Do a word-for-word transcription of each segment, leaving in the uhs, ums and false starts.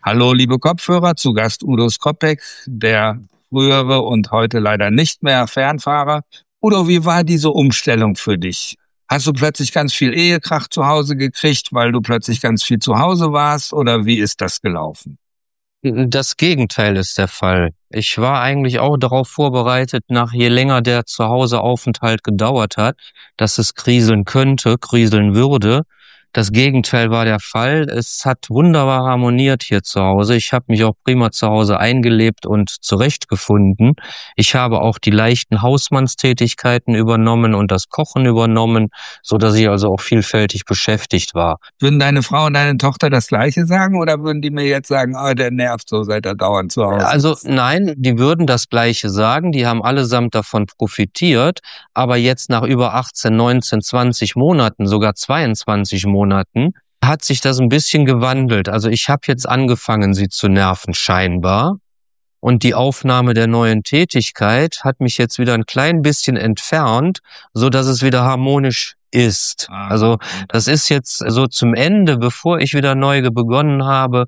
Hallo, liebe Kopfhörer, zu Gast Udo Skopek, der frühere und heute leider nicht mehr Fernfahrer. Udo, wie war diese Umstellung für dich? Hast du plötzlich ganz viel Ehekrach zu Hause gekriegt, weil du plötzlich ganz viel zu Hause warst, oder wie ist das gelaufen? Das Gegenteil ist der Fall. Ich war eigentlich auch darauf vorbereitet, nach je länger der Zuhauseaufenthalt gedauert hat, dass es kriseln könnte, kriseln würde. Das Gegenteil war der Fall. Es hat wunderbar harmoniert hier zu Hause. Ich habe mich auch prima zu Hause eingelebt und zurechtgefunden. Ich habe auch die leichten Hausmannstätigkeiten übernommen und das Kochen übernommen, so dass ich also auch vielfältig beschäftigt war. Würden deine Frau und deine Tochter das Gleiche sagen, oder würden die mir jetzt sagen, oh, der nervt so, seit er dauernd zu Hause ist? Also nein, die würden das Gleiche sagen. Die haben allesamt davon profitiert. Aber jetzt nach über achtzehn, neunzehn, zwanzig Monaten, sogar zweiundzwanzig Monaten, hat sich das ein bisschen gewandelt. Also ich habe jetzt angefangen, sie zu nerven, scheinbar. Und die Aufnahme der neuen Tätigkeit hat mich jetzt wieder ein klein bisschen entfernt, so dass es wieder harmonisch ist. Also das ist jetzt so zum Ende, bevor ich wieder neu begonnen habe,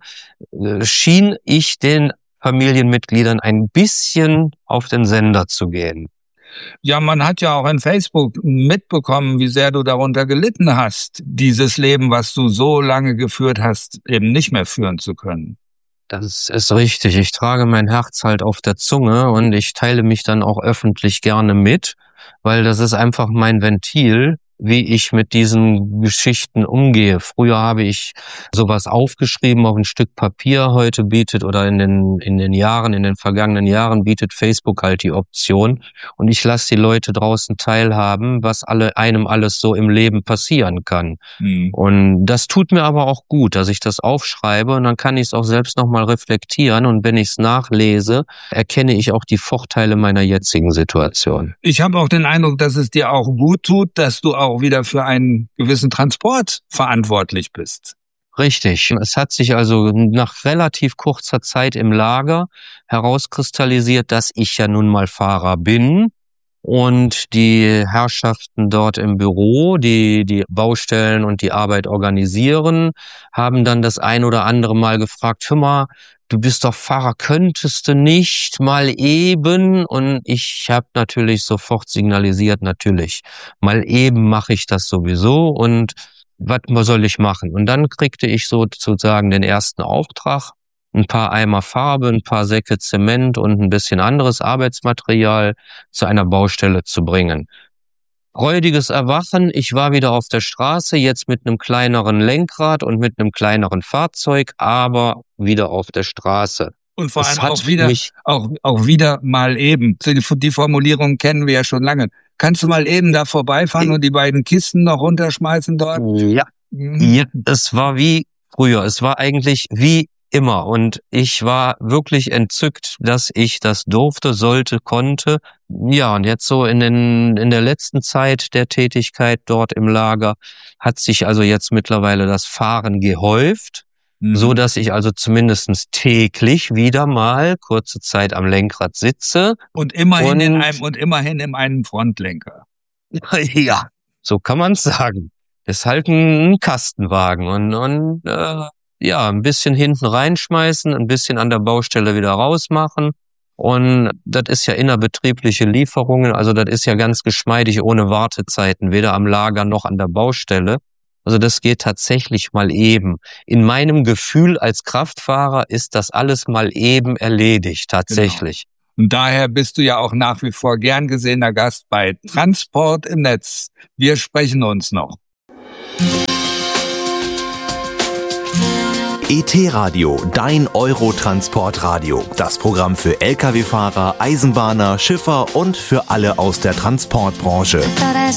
schien ich den Familienmitgliedern ein bisschen auf den Sender zu gehen. Ja, man hat ja auch in Facebook mitbekommen, wie sehr du darunter gelitten hast, dieses Leben, was du so lange geführt hast, eben nicht mehr führen zu können. Das ist richtig. Ich trage mein Herz halt auf der Zunge und ich teile mich dann auch öffentlich gerne mit, weil das ist einfach mein Ventil, wie ich mit diesen Geschichten umgehe. Früher habe ich sowas aufgeschrieben auf ein Stück Papier. Heute bietet oder in den in den Jahren, in den vergangenen Jahren bietet Facebook halt die Option. Und ich lasse die Leute draußen teilhaben, was alle einem alles so im Leben passieren kann. Mhm. Und das tut mir aber auch gut, dass ich das aufschreibe. Und dann kann ich es auch selbst nochmal reflektieren. Und wenn ich es nachlese, erkenne ich auch die Vorteile meiner jetzigen Situation. Ich habe auch den Eindruck, dass es dir auch gut tut, dass du auch auch wieder für einen gewissen Transport verantwortlich bist. Richtig. Es hat sich also nach relativ kurzer Zeit im Lager herauskristallisiert, dass ich ja nun mal Fahrer bin. Und die Herrschaften dort im Büro, die die Baustellen und die Arbeit organisieren, haben dann das ein oder andere Mal gefragt, hör mal, du bist doch Fahrer, könntest du nicht mal eben? Und ich habe natürlich sofort signalisiert, natürlich, mal eben mache ich das sowieso und was soll ich machen? Und dann kriegte ich sozusagen den ersten Auftrag, ein paar Eimer Farbe, ein paar Säcke Zement und ein bisschen anderes Arbeitsmaterial zu einer Baustelle zu bringen. Freudiges Erwachen, ich war wieder auf der Straße, jetzt mit einem kleineren Lenkrad und mit einem kleineren Fahrzeug, aber wieder auf der Straße. Und vor allem auch wieder, auch, auch wieder mal eben. Die Formulierung kennen wir ja schon lange. Kannst du mal eben da vorbeifahren und die beiden Kisten noch runterschmeißen dort? Ja, mhm. ja, es war wie früher. Es war eigentlich wie immer. Und ich war wirklich entzückt, dass ich das durfte, sollte, konnte. Ja, und jetzt so in den, in der letzten Zeit der Tätigkeit dort im Lager hat sich also jetzt mittlerweile das Fahren gehäuft, mhm. so dass ich also zumindestens täglich wieder mal kurze Zeit am Lenkrad sitze. Und immerhin und, in einem, und immerhin in einem Frontlenker. Ja, so kann man es sagen. Das ist halt ein Kastenwagen und, und, äh, ja, ein bisschen hinten reinschmeißen, ein bisschen an der Baustelle wieder rausmachen. Und das ist ja innerbetriebliche Lieferungen, also das ist ja ganz geschmeidig ohne Wartezeiten, weder am Lager noch an der Baustelle. Also das geht tatsächlich mal eben. In meinem Gefühl als Kraftfahrer ist das alles mal eben erledigt, tatsächlich. Genau. Und daher bist du ja auch nach wie vor gern gesehener Gast bei Transport im Netz. Wir sprechen uns noch. E T-Radio, dein Eurotransportradio. Das Programm für L K W-Fahrer, Eisenbahner, Schiffer und für alle aus der Transportbranche.